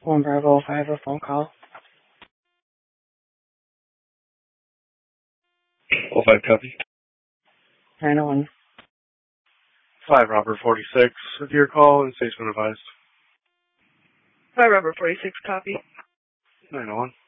1 Bravo, 5, a phone call. 05 copy. 901. 5 Robert 46. With your call and station advised. 5 Robert 46, copy. 901.